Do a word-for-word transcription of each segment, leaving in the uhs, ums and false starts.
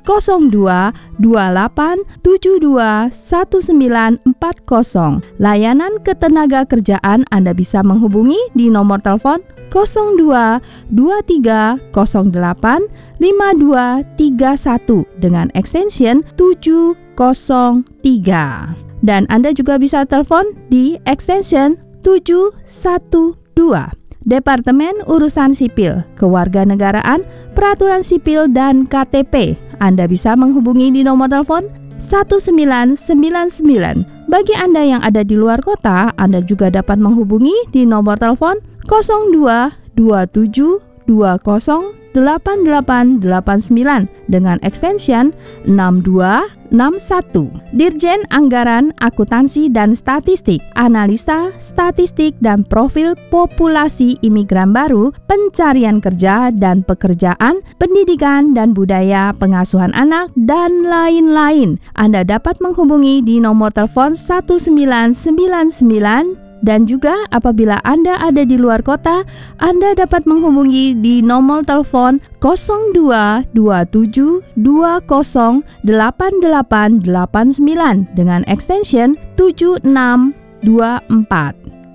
nol dua dua delapan tujuh dua satu sembilan empat nol. Layanan ketenaga kerjaan Anda bisa menghubungi di nomor telepon nol dua dua tiga nol delapan lima dua tiga satu dengan extension tujuh nol tiga. Dan Anda juga bisa telepon di extension tujuh satu dua. Departemen Urusan Sipil, Kewarganegaraan, Peraturan Sipil, dan K T P. Anda bisa menghubungi di nomor telepon satu sembilan sembilan sembilan. Bagi Anda yang ada di luar kota, Anda juga dapat menghubungi di nomor telepon nol dua dua tujuh dua nol delapan delapan delapan sembilan dengan extension enam dua enam satu. Dirjen Anggaran, Akuntansi dan Statistik, Analisa Statistik dan Profil Populasi Imigran Baru, Pencarian Kerja dan Pekerjaan, Pendidikan dan Budaya, Pengasuhan Anak, dan lain-lain. Anda dapat menghubungi di nomor telepon satu sembilan sembilan sembilan. Dan juga apabila Anda ada di luar kota, Anda dapat menghubungi di nomor telepon nol dua dua tujuh dua nol delapan delapan delapan sembilan dengan extension tujuh enam dua empat.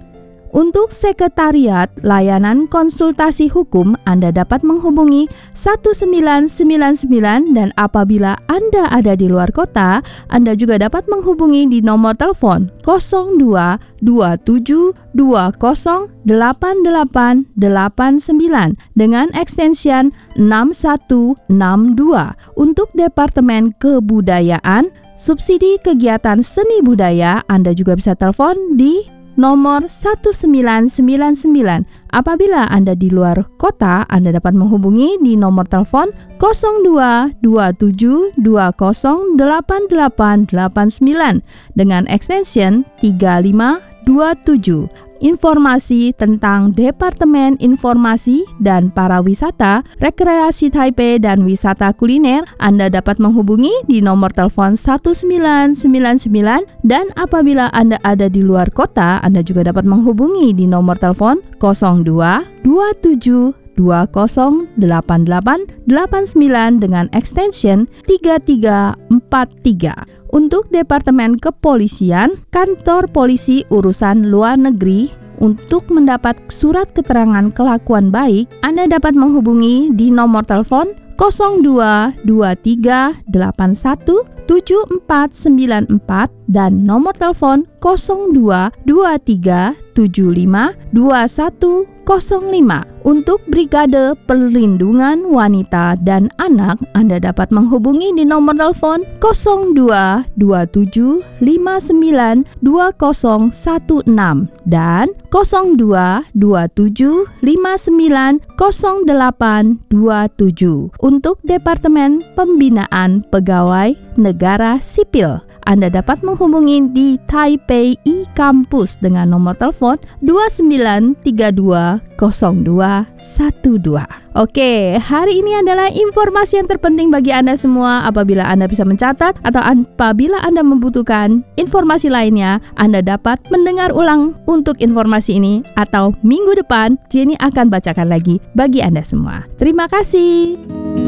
Untuk Sekretariat Layanan Konsultasi Hukum, Anda dapat menghubungi satu sembilan sembilan sembilan, dan apabila Anda ada di luar kota, Anda juga dapat menghubungi di nomor telepon nol dua dua tujuh dua nol delapan delapan delapan sembilan dengan extension enam satu enam dua. Untuk Departemen Kebudayaan, Subsidi Kegiatan Seni Budaya, Anda juga bisa telepon di nomor satu sembilan sembilan sembilan. Apabila Anda di luar kota, Anda dapat menghubungi di nomor telepon nol dua dua tujuh dua nol delapan delapan delapan sembilan dengan extension tiga lima dua tujuh. Informasi tentang Departemen Informasi dan Parawisata, Rekreasi Taipei dan Wisata Kuliner, Anda dapat menghubungi di nomor telepon satu sembilan sembilan sembilan, dan apabila Anda ada di luar kota, Anda juga dapat menghubungi di nomor telepon nol dua dua tujuh dua nol delapan delapan delapan sembilan dengan extension tiga tiga empat tiga. Untuk Departemen Kepolisian, Kantor Polisi Urusan Luar Negeri, untuk mendapat surat keterangan kelakuan baik, Anda dapat menghubungi di nomor telepon nol dua dua tiga delapan satu tujuh empat sembilan empat dan nomor telepon nol dua dua tiga tujuh lima dua satu nol lima. Untuk Brigade Perlindungan Wanita dan Anak, Anda dapat menghubungi di nomor telepon nol dua dua tujuh lima sembilan dua nol satu enam dan nol dua dua tujuh lima sembilan nol delapan dua tujuh. Untuk Departemen Pembinaan Pegawai Negara Sipil, Anda dapat menghubungi di Taipei e-Campus dengan nomor telepon dua sembilan tiga dua nol dua satu dua. Oke, hari ini adalah informasi yang terpenting bagi Anda semua. Apabila Anda bisa mencatat atau apabila Anda membutuhkan informasi lainnya, Anda dapat mendengar ulang untuk informasi ini, atau minggu depan Jenny akan bacakan lagi bagi Anda semua. Terima kasih.